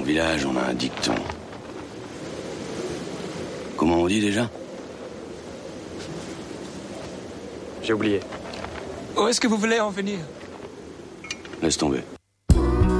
village, on a un dicton. Comment on dit déjà? J'ai oublié. Où est-ce que vous voulez en venir? Laisse tomber.